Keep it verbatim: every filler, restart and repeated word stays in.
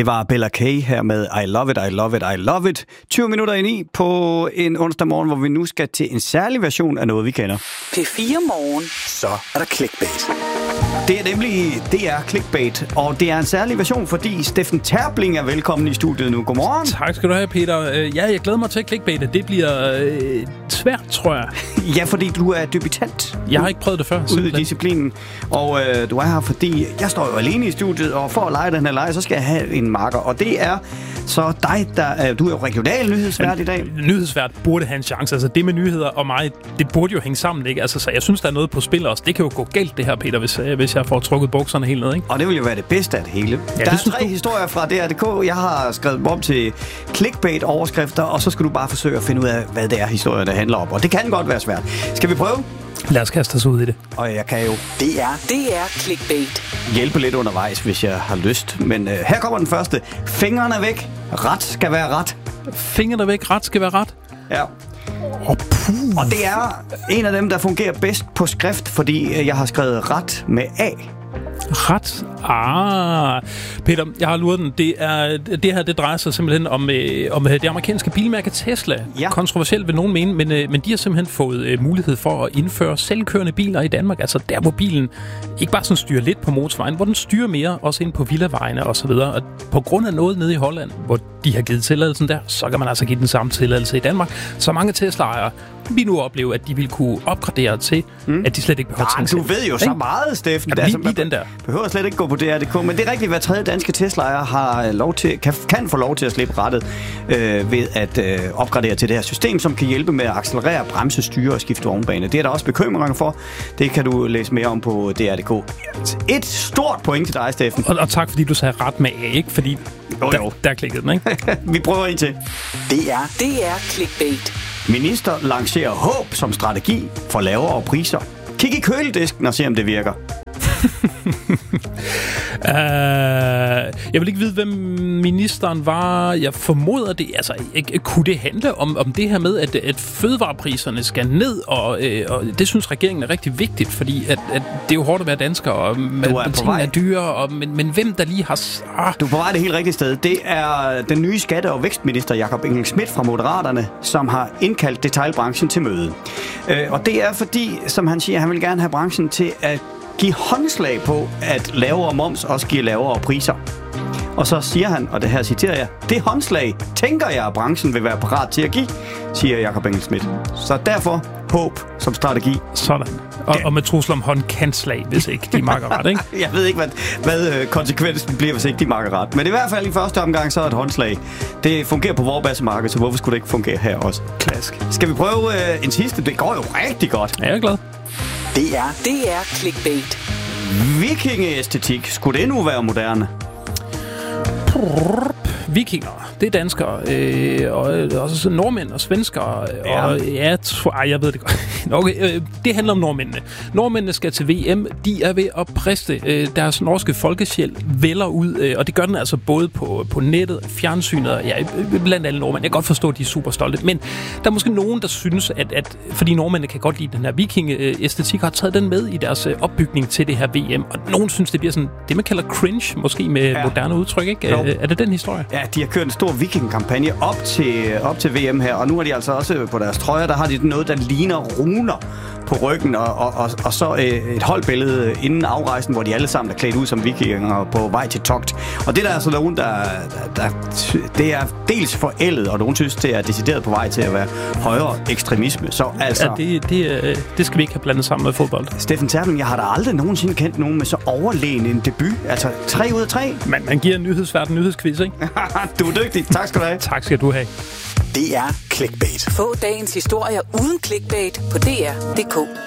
var Bella K her med I Love It, I Love It, I Love It. tyve minutter ind i på en onsdag morgen, hvor vi nu skal til en særlig version af noget, vi kender. P fire Morgen. Så er der clickbait. Det er nemlig, det er clickbait, og det er en særlig version, fordi Steffen Terbling er velkommen i studiet nu. Godmorgen. Tak skal du have, Peter. Ja, jeg glæder mig til clickbait. Det bliver øh, svært, tror jeg. Ja, fordi du er debutant. Jeg har ikke prøvet det før. Ude i disciplinen. Og øh, du er her, fordi jeg står jo alene i studiet, og for at lege den her lege, så skal jeg have en marker. Og det er så dig, der øh, du er jo regional nyhedsvært i dag. Nyhedsvært burde have en chance. Altså det med nyheder og mig, det burde jo hænge sammen, ikke? Altså, så jeg synes, der er noget på spil også. Det kan jo gå galt, det her, Peter, hvis, øh, hvis jeg får trukket bukserne helt ned, ikke? Og det vil jo være det bedste af det hele. Ja, der det er tre du... historier fra D R punktum d k. Jeg har skrevet dem op til clickbait-overskrifter, og så skal du bare forsøge at finde ud af, hvad det er, historierne handler om. Og det kan godt være svært. Skal vi prøve? Lad os kaste os ud i det. Og jeg kan jo Det er, det er clickbait. hjælpe lidt undervejs, hvis jeg har lyst. Men øh, her kommer den første. Fingrene væk. Ret skal være ret. Fingrene væk. Ret skal være ret. Ja. Oh, og det er en af dem, der fungerer bedst på skrift, fordi jeg har skrevet ret med A. Ret? Ah, Peter, jeg har luret den. Det, er, det her, det drejer sig simpelthen om, øh, om det amerikanske bilmærke Tesla. Ja. Kontroversielt vil nogen mene, men, øh, men de har simpelthen fået øh, mulighed for at indføre selvkørende biler i Danmark. Altså der, hvor bilen ikke bare sådan styrer lidt på motorvejen, hvor den styrer mere, også ind på villavejene og så videre. Og på grund af noget nede i Holland, hvor de har givet tilladelsen der, så kan man altså give den samme tilladelse i Danmark. Så mange Tesla-ejere vi nu opleve, at de vil kunne opgradere til, mm. at de slet ikke behøver tænke. Du ved jo så meget, Steffen. Ja, altså, lige den der. Behøver slet ikke gå på D R punktum d k, men det er rigtigt, hver tredje danske Tesla-ejer har lov til, kan, kan få lov til at slippe rettet øh, ved at øh, opgradere til det her system, som kan hjælpe med at accelerere, bremse, styre og skifte vognbane. Det er der også bekymringer for. Det kan du læse mere om på D R punktum d k. Et stort point til dig, Steffen. Og, og tak, fordi du sagde ret med A, ikke? Fordi jo, der, jo. der klikkede den, ikke? Vi prøver en til. Det er, det er clickbait. Minister lancerer håb som strategi for lavere priser. Kig i køledisken og se, om det virker. uh, jeg vil ikke vide, hvem ministeren var. Jeg formoder det. Altså, ikke, kunne det handle om, om det her med, at, at fødevarepriserne skal ned, og, øh, og det synes regeringen er rigtig vigtigt, fordi at, at det er jo hårdt at være dansker, og er tingene er dyre, og, men, men hvem der lige har... Ah. Du er på vej det helt rigtige sted. Det er den nye skatte- og vækstminister Jakob Engel-Schmidt fra Moderaterne, som har indkaldt detailbranchen til møde. Øh, og det er fordi, som han siger, han vil gerne have branchen til at give håndslag på, at lavere moms også giver lavere priser. Og så siger han, og det her citerer jeg, det håndslag tænker jeg, at branchen vil være parat til at give, siger Jakob Engel-Schmidt. Så derfor håb som strategi. Sådan. Og, ja. og med trusler om håndkantslag, hvis ikke de makker ret, ikke? Jeg ved ikke, hvad, hvad konsekvensen bliver, hvis ikke de makker ret. Men i hvert fald i første omgang, så er et håndslag. Det fungerer på Vorbasse-markedet, så hvorfor skulle det ikke fungere her også? Klask. Skal vi prøve øh, en sidste? Det går jo rigtig godt. Ja, jeg er glad. Det er, det er clickbait. Vikingeæstetik. Skulle det nu være moderne? Vikinger, det er danskere, øh, og også nordmænd og svenskere, ja. og ja, tro, ej, jeg ved det godt. Okay, øh, det handler om nordmændene. Nordmændene skal til V M, de er ved at præste. Øh, deres norske folkesjæl vælger ud, øh, og det gør den altså både på, på nettet, fjernsynet, og ja, blandt alle nordmænd. Jeg kan godt forstå, at de er super stolte, men der er måske nogen, der synes, at, at fordi nordmændene kan godt lide den her vikingeæstetik, har taget den med i deres opbygning til det her V M, og nogen synes, det bliver sådan, det man kalder cringe, måske med ja. moderne udtryk, ikke? No. Er det den historie? Ja, de har kørt en stor vikingkampagne op til, op til V M her, og nu er de altså også på deres trøjer, der har de noget, der ligner runer på ryggen, og, og, og, og så øh, et holdbillede inden afrejsen, hvor de alle sammen er klædt ud som vikinger på vej til togt. Og det der er altså nogen, der, der, der det er dels forældet, og nogen synes, det er decideret på vej til at være højere ekstremisme. Så altså... Ja, det, det, det skal vi ikke have blandet sammen med fodbold. Steffen Terbling, jeg har da aldrig nogensinde kendt nogen med så overlegen en debut. Altså, tre ud af tre. Men man giver en nyhedsvært en nyhedsquiz, ikke? Du er dygtig. Tak skal du have. Tak skal du have. Det er clickbait. Få dagens historier uden clickbait på D R punktum d k.